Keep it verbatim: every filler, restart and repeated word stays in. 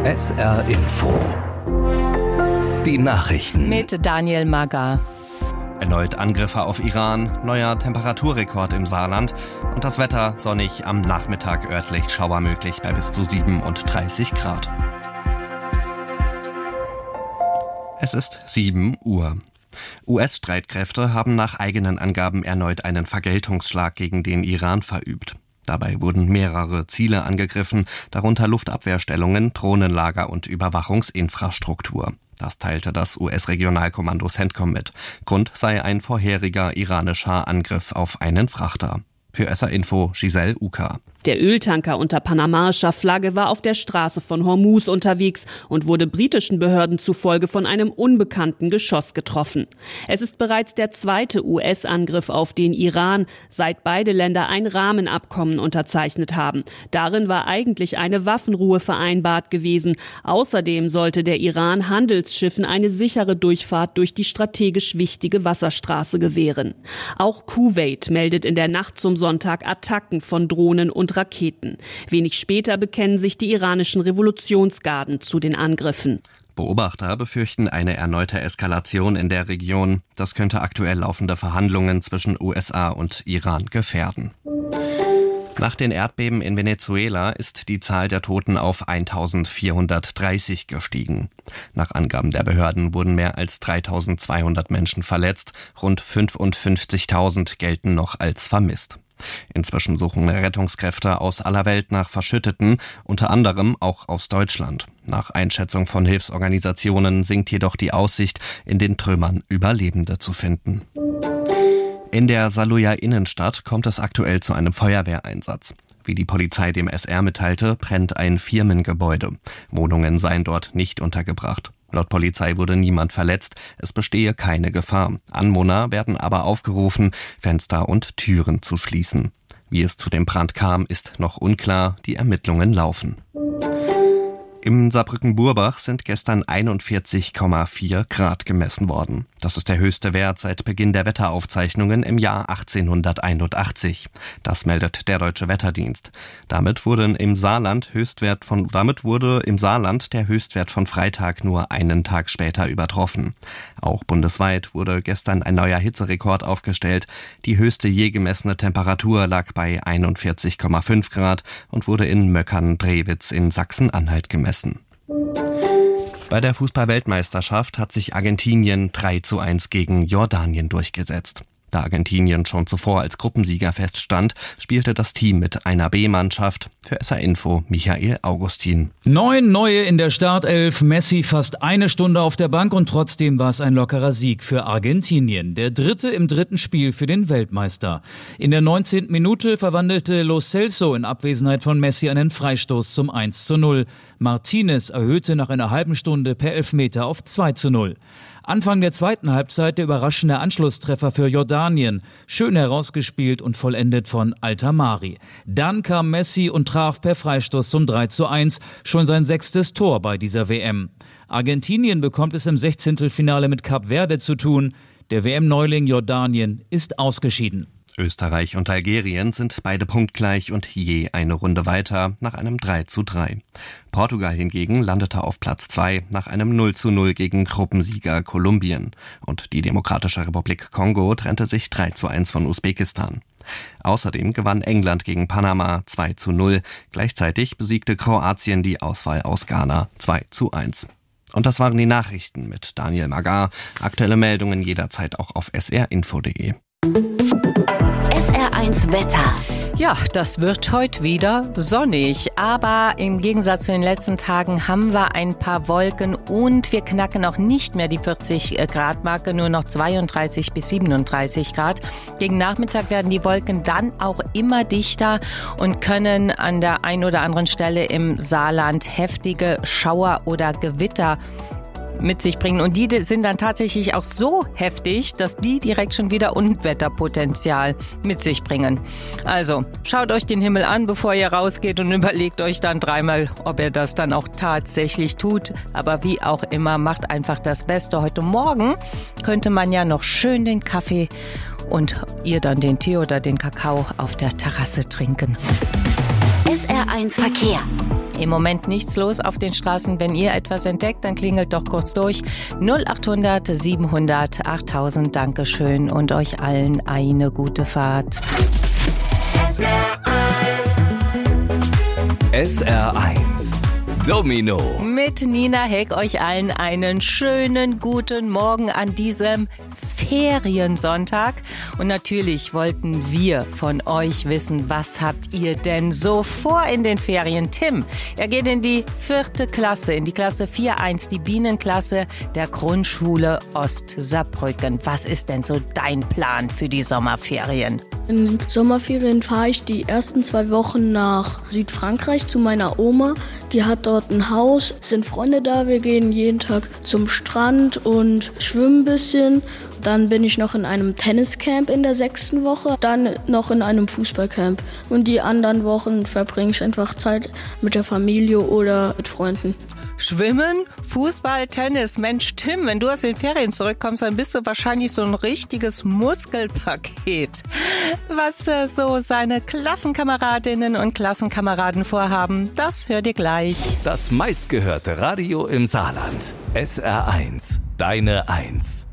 S R Info. Die Nachrichten mit Daniel Magar. Erneut Angriffe auf Iran, neuer Temperaturrekord im Saarland und das Wetter sonnig, am Nachmittag örtlich Schauer möglich bei bis zu siebenunddreißig Grad. Es ist sieben Uhr. U S-Streitkräfte haben nach eigenen Angaben erneut einen Vergeltungsschlag gegen den Iran verübt. Dabei wurden mehrere Ziele angegriffen, darunter Luftabwehrstellungen, Drohnenlager und Überwachungsinfrastruktur. Das teilte das U S-Regionalkommando CENTCOM mit. Grund sei ein vorheriger iranischer Angriff auf einen Frachter. Für S R Info Giselle Uka. Der Öltanker unter panamaischer Flagge war auf der Straße von Hormuz unterwegs und wurde britischen Behörden zufolge von einem unbekannten Geschoss getroffen. Es ist bereits der zweite U S-Angriff auf den Iran, seit beide Länder ein Rahmenabkommen unterzeichnet haben. Darin war eigentlich eine Waffenruhe vereinbart gewesen. Außerdem sollte der Iran Handelsschiffen eine sichere Durchfahrt durch die strategisch wichtige Wasserstraße gewähren. Auch Kuwait meldet in der Nacht zum Sonntag Attacken von Drohnen und Raketen. Wenig später bekennen sich die iranischen Revolutionsgarden zu den Angriffen. Beobachter befürchten eine erneute Eskalation in der Region. Das könnte aktuell laufende Verhandlungen zwischen U S A und Iran gefährden. Nach den Erdbeben in Venezuela ist die Zahl der Toten auf eintausendvierhundertdreißig gestiegen. Nach Angaben der Behörden wurden mehr als dreitausendzweihundert Menschen verletzt, rund fünfundfünfzigtausend gelten noch als vermisst. Inzwischen suchen Rettungskräfte aus aller Welt nach Verschütteten, unter anderem auch aus Deutschland. Nach Einschätzung von Hilfsorganisationen sinkt jedoch die Aussicht, in den Trümmern Überlebende zu finden. In der Saarlouier Innenstadt kommt es aktuell zu einem Feuerwehreinsatz. Wie die Polizei dem S R mitteilte, brennt ein Firmengebäude. Wohnungen seien dort nicht untergebracht. Laut Polizei wurde niemand verletzt, es bestehe keine Gefahr. Anwohner werden aber aufgerufen, Fenster und Türen zu schließen. Wie es zu dem Brand kam, ist noch unklar, die Ermittlungen laufen. Im Saarbrücken-Burbach sind gestern einundvierzig Komma vier Grad gemessen worden. Das ist der höchste Wert seit Beginn der Wetteraufzeichnungen im Jahr achtzehnhunderteinundachtzig. Das meldet der Deutsche Wetterdienst. Damit wurde im Saarland Höchstwert von, damit wurde im Saarland der Höchstwert von Freitag nur einen Tag später übertroffen. Auch bundesweit wurde gestern ein neuer Hitzerekord aufgestellt. Die höchste je gemessene Temperatur lag bei einundvierzig Komma fünf Grad und wurde in Möckern-Drewitz in Sachsen-Anhalt gemessen. Bei der Fußball-Weltmeisterschaft hat sich Argentinien drei zu eins gegen Jordanien durchgesetzt. Da Argentinien schon zuvor als Gruppensieger feststand, spielte das Team mit einer B-Mannschaft. Für S R Info Michael Augustin. Neun Neue in der Startelf, Messi fast eine Stunde auf der Bank und trotzdem war es ein lockerer Sieg für Argentinien. Der dritte im dritten Spiel für den Weltmeister. In der neunzehnten Minute verwandelte Lo Celso in Abwesenheit von Messi einen Freistoß zum eins zu null. Martinez erhöhte nach einer halben Stunde per Elfmeter auf zwei zu null. Anfang der zweiten Halbzeit der überraschende Anschlusstreffer für Jordanien. Schön herausgespielt und vollendet von Altamari. Dann kam Messi und traf per Freistoß zum drei zu eins, schon sein sechstes Tor bei dieser W M. Argentinien bekommt es im Sechzehntelfinale mit Kap Verde zu tun. Der W M-Neuling Jordanien ist ausgeschieden. Österreich und Algerien sind beide punktgleich und je eine Runde weiter nach einem drei zu drei. Portugal hingegen landete auf Platz zwei nach einem null zu null gegen Gruppensieger Kolumbien. Und die Demokratische Republik Kongo trennte sich drei zu eins von Usbekistan. Außerdem gewann England gegen Panama zwei zu null. Gleichzeitig besiegte Kroatien die Auswahl aus Ghana zwei zu eins. Und das waren die Nachrichten mit Daniel Magar. Aktuelle Meldungen jederzeit auch auf s r info punkt d e. S R eins Wetter. Ja, das wird heute wieder sonnig, aber im Gegensatz zu den letzten Tagen haben wir ein paar Wolken und wir knacken auch nicht mehr die vierzig Grad Marke, nur noch zweiunddreißig bis siebenunddreißig Grad. Gegen Nachmittag werden die Wolken dann auch immer dichter und können an der einen oder anderen Stelle im Saarland heftige Schauer oder Gewitter mit sich bringen. Und die sind dann tatsächlich auch so heftig, dass die direkt schon wieder Unwetterpotenzial mit sich bringen. Also schaut euch den Himmel an, bevor ihr rausgeht und überlegt euch dann dreimal, ob ihr das dann auch tatsächlich tut. Aber wie auch immer, macht einfach das Beste. Heute Morgen könnte man ja noch schön den Kaffee und ihr dann den Tee oder den Kakao auf der Terrasse trinken. S R eins Verkehr. Im Moment nichts los auf den Straßen. Wenn ihr etwas entdeckt, dann klingelt doch kurz durch. null achthundert siebenhundert achttausend. Dankeschön und euch allen eine gute Fahrt. S R eins. S R eins. Domino. Mit Nina Heck euch allen einen schönen guten Morgen an diesem Feriensonntag. Und natürlich wollten wir von euch wissen, was habt ihr denn so vor in den Ferien? Tim, er geht in die vierte Klasse, in die Klasse vier eins, die Bienenklasse der Grundschule Ost-Saarbrücken. Was ist denn so dein Plan für die Sommerferien? In den Sommerferien fahre ich die ersten zwei Wochen nach Südfrankreich zu meiner Oma. Die hat dort ein Haus, sind Freunde da. Wir gehen jeden Tag zum Strand und schwimmen ein bisschen. Dann bin ich noch in einem Tenniscamp in der sechsten Woche, dann noch in einem Fußballcamp. Und die anderen Wochen verbringe ich einfach Zeit mit der Familie oder mit Freunden. Schwimmen, Fußball, Tennis. Mensch, Tim, wenn du aus den Ferien zurückkommst, dann bist du wahrscheinlich so ein richtiges Muskelpaket. Was äh, so seine Klassenkameradinnen und Klassenkameraden vorhaben, das hört ihr gleich. Das meistgehörte Radio im Saarland. S R eins. Deine Eins.